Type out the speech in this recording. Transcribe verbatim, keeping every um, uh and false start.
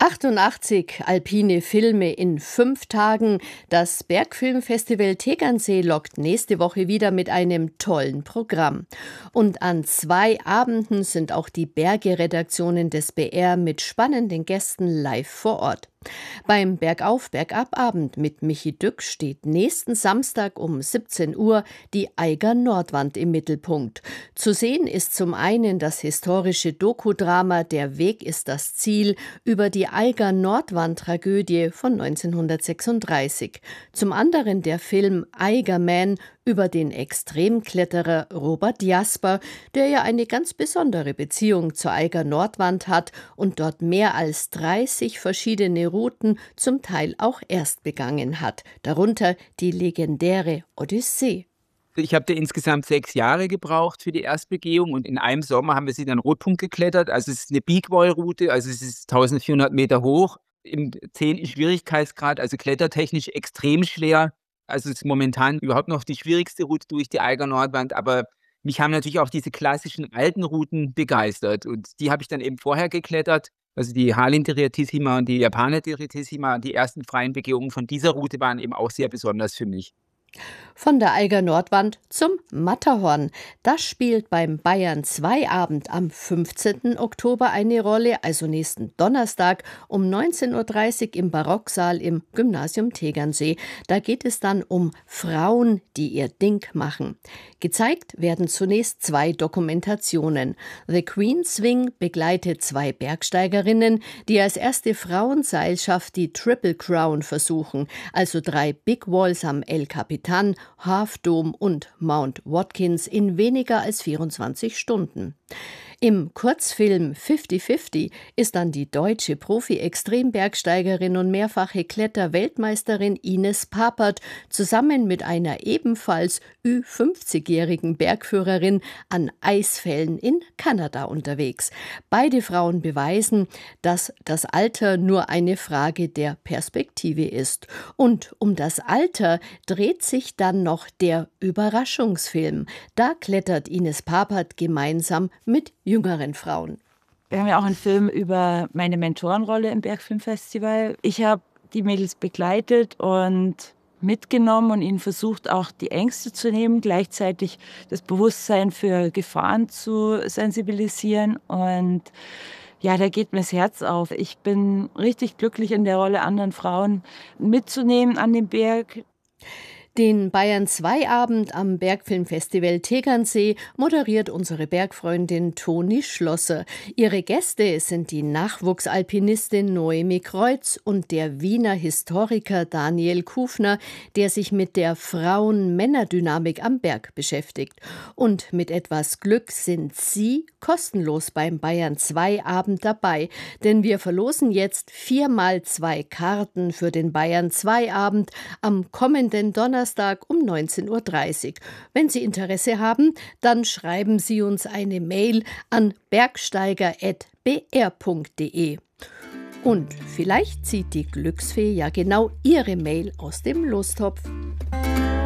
achtundachtzig alpine Filme in fünf Tagen. Das Bergfilmfestival Tegernsee lockt nächste Woche wieder mit einem tollen Programm. Und an zwei Abenden sind auch die Berge-Redaktionen des B R mit spannenden Gästen live vor Ort. Beim Bergauf-Bergab-Abend mit Michi Dück steht nächsten Samstag um siebzehn Uhr die Eiger Nordwand im Mittelpunkt. Zu sehen ist zum einen das historische Dokudrama Der Weg ist das Ziel über die Eiger Nordwand-Tragödie von neunzehnhundertsechsunddreißig. Zum anderen der Film Eiger Man über den Extremkletterer Robert Jasper, der ja eine ganz besondere Beziehung zur Eiger Nordwand hat und dort mehr als dreißig verschiedene Routen zum Teil auch erst begangen hat, darunter die legendäre Odyssee. Ich habe da insgesamt sechs Jahre gebraucht für die Erstbegehung und in einem Sommer haben wir sie dann Rotpunkt geklettert. Also es ist eine Big-Wall-Route, also es ist eintausendvierhundert Meter hoch, im zehnten Schwierigkeitsgrad, also klettertechnisch extrem schwer. Also es ist momentan überhaupt noch die schwierigste Route durch die Eiger Nordwand, aber mich haben natürlich auch diese klassischen alten Routen begeistert und die habe ich dann eben vorher geklettert. Also die Halintériatissima und die Japaner-Territtissima, die ersten freien Begehungen von dieser Route waren eben auch sehr besonders für mich. Von der Eiger Nordwand zum Matterhorn. Das spielt beim Bayern zwei Abend am fünfzehnten Oktober eine Rolle, also nächsten Donnerstag um neunzehn Uhr dreißig im Barocksaal im Gymnasium Tegernsee. Da geht es dann um Frauen, die ihr Ding machen. Gezeigt werden zunächst zwei Dokumentationen. The Queen Swing begleitet zwei Bergsteigerinnen, die als erste Frauenseilschaft die Triple Crown versuchen, also drei Big Walls am El Capitan, Half Dome und Mount Watkins in weniger als vierundzwanzig Stunden. Im Kurzfilm fünfzig fünfzig ist dann die deutsche Profi-Extrembergsteigerin und mehrfache Kletterweltmeisterin Ines Papert zusammen mit einer ebenfalls Ü fünfzigjährigen Bergführerin an Eisfällen in Kanada unterwegs. Beide Frauen beweisen, dass das Alter nur eine Frage der Perspektive ist. Und um das Alter dreht sich dann noch der Überraschungsfilm. Da klettert Ines Papert gemeinsam mit jüngeren Frauen. Wir haben ja auch einen Film über meine Mentorenrolle im Bergfilmfestival. Ich habe die Mädels begleitet und mitgenommen und ihnen versucht, auch die Ängste zu nehmen, gleichzeitig das Bewusstsein für Gefahren zu sensibilisieren. Und ja, da geht mir das Herz auf. Ich bin richtig glücklich in der Rolle, anderen Frauen mitzunehmen an den Berg. Den Bayern zwei Abend am Bergfilmfestival Tegernsee moderiert unsere Bergfreundin Toni Schlosser. Ihre Gäste sind die Nachwuchsalpinistin Noemi Kreuz und der Wiener Historiker Daniel Kufner, der sich mit der Frauen-Männer-Dynamik am Berg beschäftigt. Und mit etwas Glück sind Sie kostenlos beim Bayern zwei Abend dabei, denn wir verlosen jetzt viermal zwei Karten für den Bayern zwei Abend am kommenden Donnerstag um neunzehn Uhr dreißig. Wenn Sie Interesse haben, dann schreiben Sie uns eine Mail an bergsteiger at b r punkt d e. Und vielleicht zieht die Glücksfee ja genau Ihre Mail aus dem Lostopf.